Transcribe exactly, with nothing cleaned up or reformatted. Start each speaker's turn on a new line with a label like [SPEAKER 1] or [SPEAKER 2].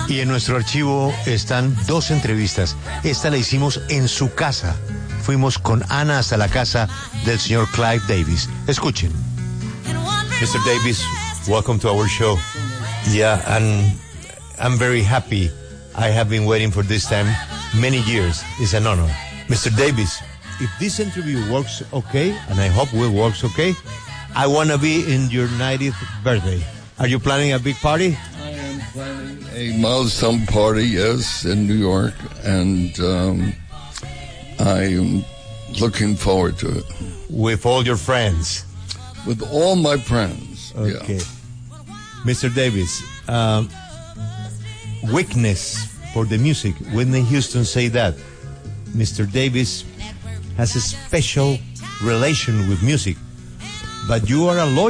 [SPEAKER 1] Y en nuestro archivo están dos entrevistas. Esta la hicimos en su casa. Fuimos con Ana hasta la casa del señor Clive Davis. Escuchen. mister Davis, welcome to our show. Yeah, and I'm very happy. I have been waiting for this time many years. It's an honor. mister Davis, if this interview works okay, and I hope it works okay, I want to be in your ninetieth birthday. Are you planning a big party?
[SPEAKER 2] I am planning a milestone party, yes, in New York, and um, I am looking forward to it.
[SPEAKER 1] With all your friends?
[SPEAKER 2] With all my friends,
[SPEAKER 1] okay.
[SPEAKER 2] Yeah.
[SPEAKER 1] mister Davis, um, weakness for the music. Whitney Houston say that. mister Davis has a special relation with music, but you are a lawyer.